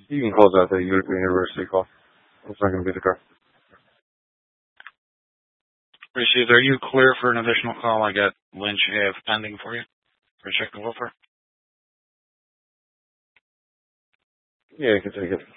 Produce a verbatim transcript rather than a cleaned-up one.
You can close out the university call. It's not going to be the car. Received. Are you clear for an additional call? I got Lynch have pending for you for check the welfare. Yeah, you can take it.